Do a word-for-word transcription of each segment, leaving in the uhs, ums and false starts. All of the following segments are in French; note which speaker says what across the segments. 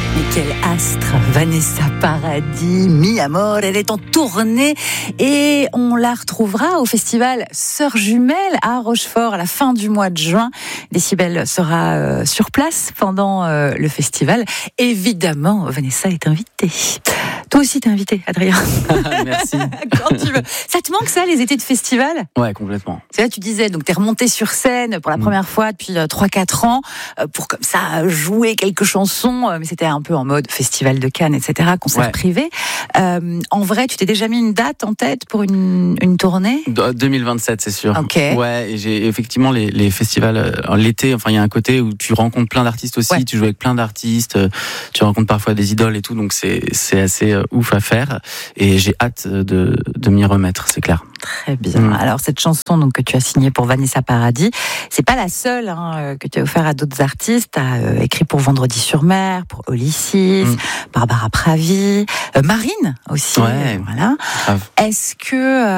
Speaker 1: Mais quel astre, Vanessa Paradis, Mi Amor, elle est en tournée et on la retrouvera au festival Sœurs Jumelles à Rochefort à la fin du mois de juin. Décibel sera euh, sur place pendant euh, le festival. Évidemment, Vanessa est invitée. Toi aussi t'es invité, Adrien.
Speaker 2: Merci.
Speaker 1: Quand tu veux. Ça te manque ça, les étés de festival ?
Speaker 2: Ouais, complètement.
Speaker 1: C'est là tu disais, donc t'es remonté sur scène pour la mmh. première fois depuis euh, trois quatre ans, euh, pour comme ça jouer quelques chansons, euh, mais c'était un peu en mode festival de Cannes, et cetera, concert ouais. privé. Euh, en vrai, tu t'es déjà mis une date en tête pour une, une tournée ?
Speaker 2: deux mille vingt-sept, c'est sûr.
Speaker 1: Ok.
Speaker 2: Ouais, et j'ai effectivement les, les festivals, euh, l'été, enfin il y a un côté où tu rencontres plein d'artistes aussi, ouais. tu joues avec plein d'artistes, euh, tu rencontres parfois des idoles et tout, donc c'est, c'est assez euh, ouf à faire, et j'ai hâte de, de m'y remettre, c'est clair.
Speaker 1: Très bien. Mmh. Alors cette chanson donc que tu as signée pour Vanessa Paradis, c'est pas la seule hein, que tu as offert à d'autres artistes. Tu as euh, écrit pour Vendredi sur Mer, pour Olysses, mmh. Barbara Pravi, euh, Marine aussi.
Speaker 2: Ouais.
Speaker 1: Voilà.
Speaker 2: Grave.
Speaker 1: Est-ce que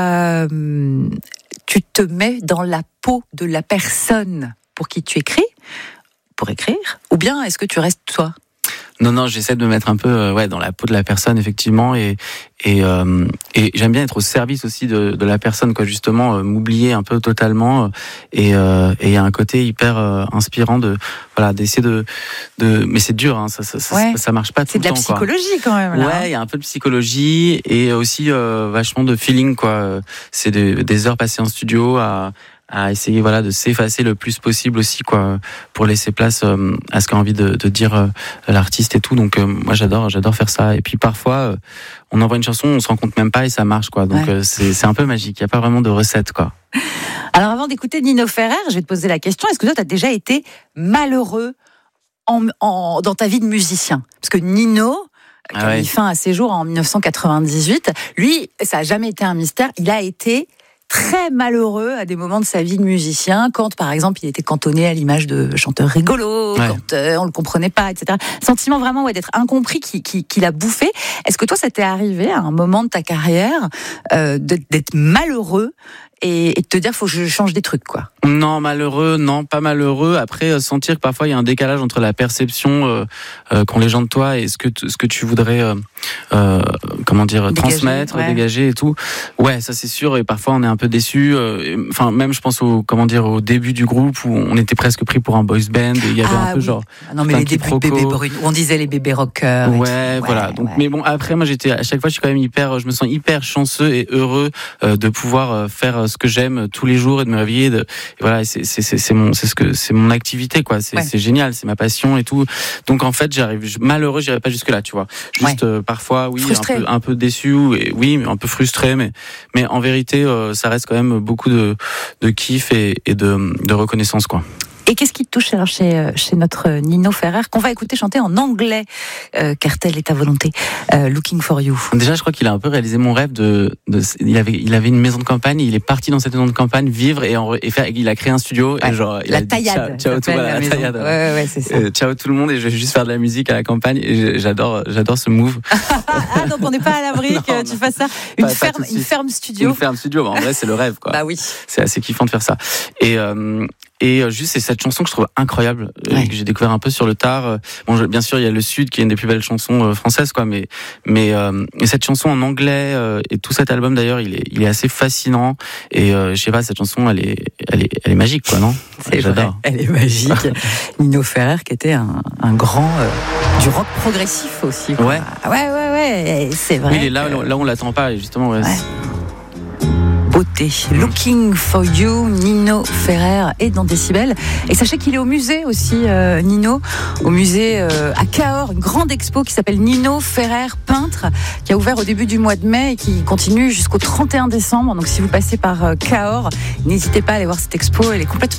Speaker 1: euh, tu te mets dans la peau de la personne pour qui tu écris, pour écrire, ou bien est-ce que tu restes toi ?
Speaker 2: Non, non, j'essaie de me mettre un peu euh, ouais, dans la peau de la personne, effectivement, et, et, euh, et j'aime bien être au service aussi de, de la personne, quoi, justement, euh, m'oublier un peu totalement, euh, et euh, et il y a un côté hyper euh, inspirant de, voilà, d'essayer de, de, mais c'est dur, hein, ça, ça, ça, ouais. ça, ça marche pas tout
Speaker 1: c'est
Speaker 2: le temps.
Speaker 1: C'est de la psychologie,
Speaker 2: quoi.
Speaker 1: Quand même, là.
Speaker 2: Ouais, il y a un peu de psychologie, et aussi euh, vachement de feeling, quoi. C'est des, des heures passées en studio à, à essayer voilà de s'effacer le plus possible aussi quoi pour laisser place euh, à ce qu'a envie de, de dire euh, l'artiste et tout, donc euh, moi j'adore j'adore faire ça, et puis parfois euh, on envoie une chanson, on se rend compte même pas et ça marche quoi, donc ouais. euh, c'est c'est un peu magique, il y a pas vraiment de recette quoi.
Speaker 1: Alors avant d'écouter Nino Ferrer, je vais te poser la question, est-ce que toi tu as déjà été malheureux en, en dans ta vie de musicien, parce que Nino qui a ah ouais. mis fin à ses jours en dix-neuf cent quatre-vingt-dix-huit, lui ça a jamais été un mystère, il a été très malheureux à des moments de sa vie de musicien, quand par exemple il était cantonné à l'image de chanteur rigolo, ouais. quand euh, on le comprenait pas, et cetera. Sentiment vraiment ouais, d'être incompris qui, qui, qui l'a bouffé. Est-ce que toi ça t'est arrivé à un moment de ta carrière euh, d'être malheureux et, et de te dire faut que je change des trucs quoi?
Speaker 2: Non, malheureux, non, pas malheureux. Après, euh, sentir que parfois il y a un décalage entre la perception euh, euh, qu'ont les gens de toi et ce que t- ce que tu voudrais, euh, euh, comment dire, dégager, transmettre, ouais. dégager et tout. Ouais, ça c'est sûr. Et parfois on est un peu déçu. Euh, enfin, même je pense au comment dire au début du groupe où on était presque pris pour un boys band. Et il y avait
Speaker 1: ah,
Speaker 2: un peu
Speaker 1: oui.
Speaker 2: genre.
Speaker 1: Non mais les débuts de Bébé Brune, on disait les bébés rockers.
Speaker 2: Ouais,
Speaker 1: ouais,
Speaker 2: voilà. Donc,
Speaker 1: ouais.
Speaker 2: mais bon, après moi j'étais à chaque fois je suis quand même hyper, je me sens hyper chanceux et heureux euh, de pouvoir euh, faire ce que j'aime tous les jours et de me réveiller. De, et voilà, c'est c'est c'est c'est mon c'est ce que c'est mon activité quoi. C'est ouais. c'est génial, c'est ma passion et tout. Donc en fait j'arrive je, malheureux, j'irai pas jusque là, tu vois. Juste ouais. euh, parfois oui frustré. un peu un peu déçu et oui mais un peu frustré, mais mais en vérité euh, ça reste quand même beaucoup de de kiff et, et de de reconnaissance quoi.
Speaker 1: Et qu'est-ce qui te touche alors chez, chez notre Nino Ferrer, qu'on va écouter chanter en anglais, euh, car telle est ta volonté, euh, Looking for You.
Speaker 2: Déjà, je crois qu'il a un peu réalisé mon rêve de, de il avait, il avait une maison de campagne, il est parti dans cette maison de campagne vivre et, en, et faire, il a créé un studio ouais. et genre, il
Speaker 1: la
Speaker 2: a dit,
Speaker 1: taillade.
Speaker 2: Ciao, ciao tout, voilà, la, la taillade.
Speaker 1: Ouais, ouais, ouais, c'est ça.
Speaker 2: Euh, ciao tout le monde et je vais juste faire de la musique à la campagne et j'adore, j'adore ce move.
Speaker 1: Ah, donc on n'est pas à l'abri que non, tu fasses ça. Une
Speaker 2: pas,
Speaker 1: ferme,
Speaker 2: pas
Speaker 1: une ferme studio.
Speaker 2: Une ferme studio, bah, en vrai, c'est le rêve, quoi.
Speaker 1: Bah oui.
Speaker 2: C'est assez kiffant de faire ça. Et, euh, Et juste, c'est cette chanson que je trouve incroyable, ouais. que j'ai découvert un peu sur le tard. Bon, je, bien sûr, il y a Le Sud qui est une des plus belles chansons françaises, quoi. Mais, mais euh, cette chanson en anglais euh, et tout cet album d'ailleurs, il est, il est assez fascinant. Et euh, je sais pas, cette chanson, elle est, elle est, elle est magique, quoi, non?
Speaker 1: C'est J'adore. Vrai, elle est magique. Nino Ferrer, qui était un, un grand euh, du rock progressif aussi. Quoi.
Speaker 2: Ouais.
Speaker 1: Ouais, ouais, ouais. C'est vrai.
Speaker 2: Oui, il est là, que... là, on l'attend pas, justement. Ouais.
Speaker 1: ouais. Beauté. Looking for You, Nino Ferrer est dans Décibel. Et sachez qu'il est au musée aussi, euh, Nino, au musée euh, à Cahors, une grande expo qui s'appelle Nino Ferrer peintre, qui a ouvert au début du mois de mai et qui continue jusqu'au trente et un décembre. Donc si vous passez par euh, Cahors, n'hésitez pas à aller voir cette expo, elle est complètement